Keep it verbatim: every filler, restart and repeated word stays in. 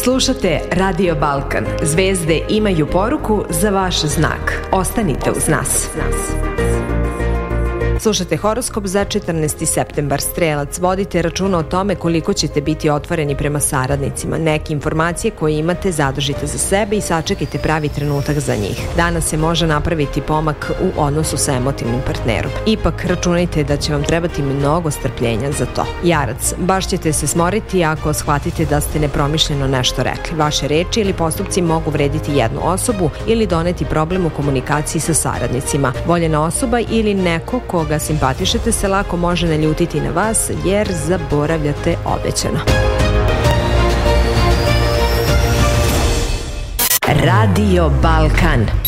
Slušate Radio Balkan. Zvezde imaju poruku za vaš znak. Ostanite uz nas. Slušate horoskop za četrnaesti septembar. Strelac, vodite računa o tome koliko ćete biti otvoreni prema saradnicima. Neke informacije koje imate zadržite za sebe i sačekajte pravi trenutak za njih. Danas se može napraviti pomak u odnosu sa emotivnim partnerom. Ipak računajte da će vam trebati mnogo strpljenja za to. Jarac, baš ćete se smoriti ako shvatite da ste nepromišljeno nešto rekli. Vaše reči ili postupci mogu vrediti jednu osobu ili doneti problem u komunikaciji sa saradnicima. Voljena osoba ili neko koga simpatišete se lako može naljutiti na vas jer zaboravljate obećano. Radio Balkan.